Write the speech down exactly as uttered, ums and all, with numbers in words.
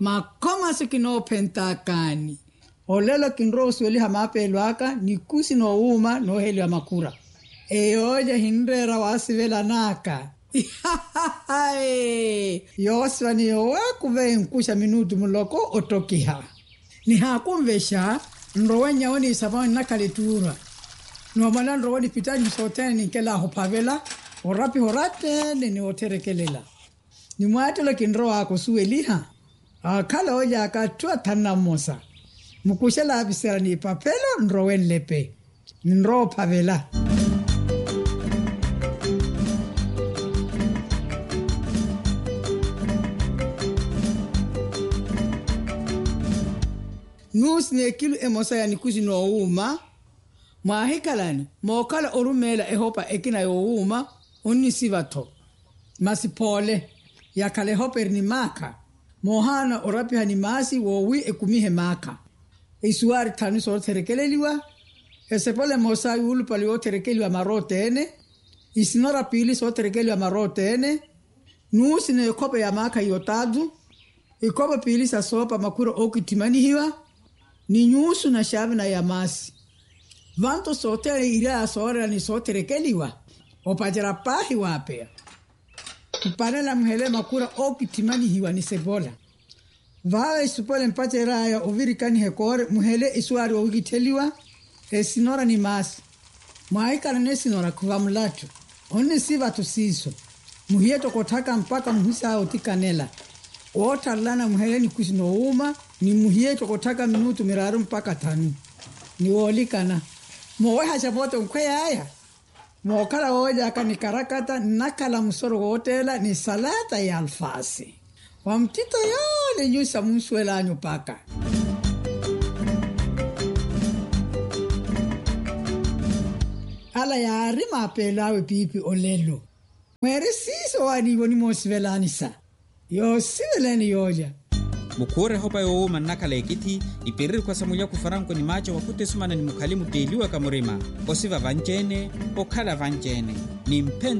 makoma sikino pentakani olelo kinro sweli hamapelwaka nikusi no uma no heli makura eyoja hindera wasivela naka yoswani yowa kuve nkusha minutu muloko otokiha ni hakumvesha nrowanya oni sabani nakalitura no mala nrowani pitani soteni kela hopavela orapi horate ni oterekelela ni mwatelo kinro akosueliha akala oja akatua tana mosa mukushala abisera ni papelo nrowen lepe nro pavela nus ne kilu emosa ya nikuzi no uma mahikalani mokala orumela ehopa ekina yo uma unisivato masipole yakale hoper ni maka mohana orapi hani masi wowi ekumihe maka isuari tanu so terekeleliwa esepole mosa yulu pali o terekeliwa marotene isinora pili so terekeliwa marotene nusi ne kope ya maka yotadu ikope pili sa sopa makuro okitimani hiwa ni nyusu na shavi na yamasi vanto sotere ira sora ni so terekeliwa opajara pahi wapea Panela mhele makura okitimani hiwa ni sebola. Vawe supole mpate raya ovirikani hekore mhele isuari ogiteliwa esinora ni masi. Maika na sinora kuwa mulatu. Oni siva tusiso. Muhieto kotaka mpaka mhusa otikanela. Ota lana mhele ni kusino uma ni muhieto kotaka minutu miraru mpaka tanu. Ni wolikana. Mwe hachapote mkwe haya. Mwokala oja kanikarakata nakala musoro hotela ni salata ya alfasi. Wamtito yole nyusa mswela nyupaka. Ala ya arima apelawe pipi olelo. Mwere siso wani wani moswela nisa. Yo siveleni yoja. Mukore hopa yo manakala ekiti iperiri kwa samulia kufaranko ni macho wakute sumana ni mukalimu teliwa kamurima osiva vanjene okala vanjene ni mpenda